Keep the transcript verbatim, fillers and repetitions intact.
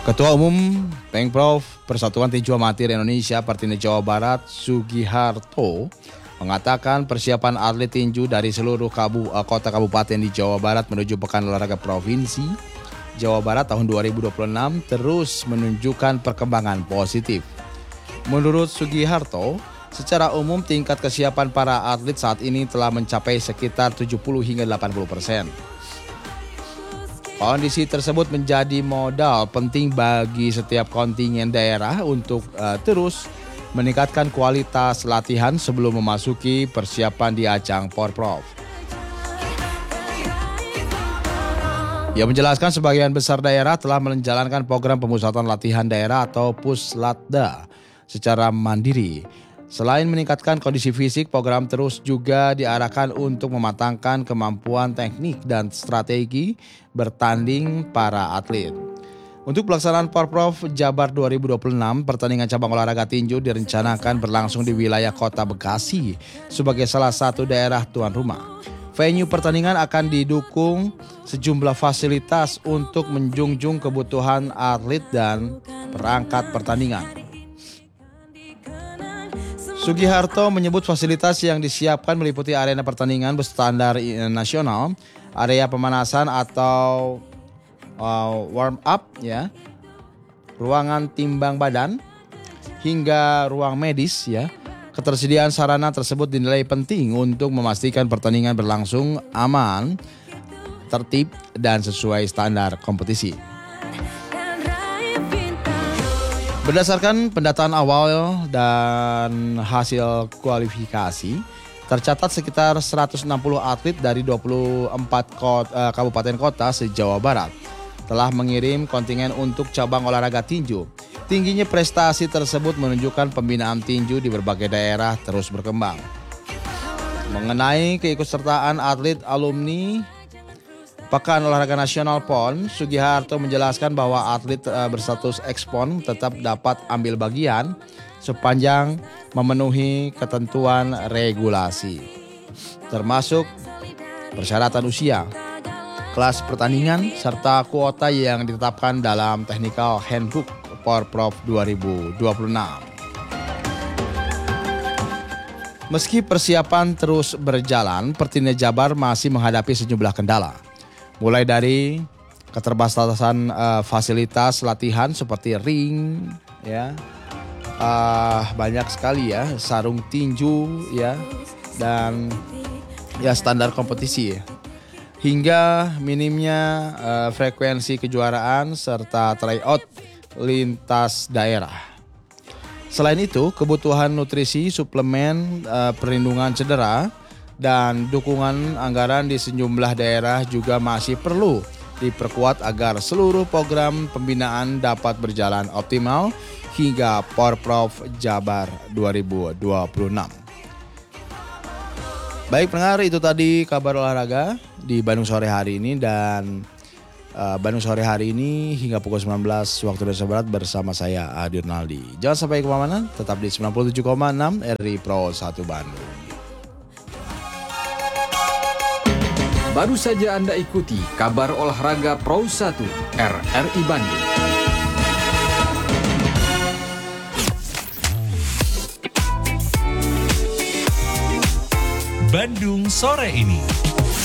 Ketua Umum Pengprov Persatuan Tinju Amatir Indonesia Pertindo Jawa Barat Sugiharto mengatakan persiapan atlet tinju dari seluruh kabu, kota kabupaten di Jawa Barat menuju Pekan Olahraga Provinsi Jawa Barat tahun dua ribu dua puluh enam terus menunjukkan perkembangan positif. Menurut Sugiharto, secara umum tingkat kesiapan para atlet saat ini telah mencapai sekitar tujuh puluh hingga delapan puluh persen. Kondisi tersebut menjadi modal penting bagi setiap kontingen daerah untuk uh, terus meningkatkan kualitas latihan sebelum memasuki persiapan di ajang Porprov. Ia menjelaskan sebagian besar daerah telah menjalankan program pemusatan latihan daerah atau Puslatda secara mandiri. Selain meningkatkan kondisi fisik, program terus juga diarahkan untuk mematangkan kemampuan teknik dan strategi bertanding para atlet. Untuk pelaksanaan Porprov Jabar dua ribu dua puluh enam, pertandingan cabang olahraga tinju direncanakan berlangsung di wilayah Kota Bekasi sebagai salah satu daerah tuan rumah. Venue pertandingan akan didukung sejumlah fasilitas untuk menjunjung kebutuhan atlet dan perangkat pertandingan. Sugiharto menyebut fasilitas yang disiapkan meliputi arena pertandingan berstandar nasional, area pemanasan atau uh, warm up, ya, ruangan timbang badan, hingga ruang medis. Ya, ketersediaan sarana tersebut dinilai penting untuk memastikan pertandingan berlangsung aman, tertib, dan sesuai standar kompetisi. Berdasarkan pendataan awal dan hasil kualifikasi, tercatat sekitar seratus enam puluh atlet dari dua puluh empat kota, eh, kabupaten kota se-Jawa Barat telah mengirim kontingen untuk cabang olahraga tinju. Tingginya prestasi tersebut menunjukkan pembinaan tinju di berbagai daerah terus berkembang. Mengenai keikutsertaan atlet alumni Pekan Olahraga Nasional P O N, Sugiharto menjelaskan bahwa atlet berstatus ekspon tetap dapat ambil bagian sepanjang memenuhi ketentuan regulasi, termasuk persyaratan usia, kelas pertandingan, serta kuota yang ditetapkan dalam Technical Handbook Porprov dua ribu dua puluh enam. Meski persiapan terus berjalan, Pertindo Jabar masih menghadapi sejumlah kendala. Mulai dari keterbatasan uh, fasilitas latihan seperti ring, ya, uh, banyak sekali ya, sarung tinju, ya, dan ya standar kompetisi, ya, hingga minimnya uh, frekuensi kejuaraan serta tryout lintas daerah. Selain itu, kebutuhan nutrisi, suplemen, uh, perlindungan cedera, dan dukungan anggaran di sejumlah daerah juga masih perlu diperkuat agar seluruh program pembinaan dapat berjalan optimal hingga Porprov Jabar dua ribu dua puluh enam. Baik pendengar, itu tadi kabar olahraga di Bandung sore hari ini, dan uh, Bandung sore hari ini hingga pukul sembilan belas waktu Indonesia Barat bersama saya Adi Ronaldi. Jangan sampai kemana-mana, tetap di sembilan puluh tujuh koma enam R I Pro satu Bandung. Baru saja Anda ikuti kabar olahraga Pro satu R R I Bandung. Bandung sore ini.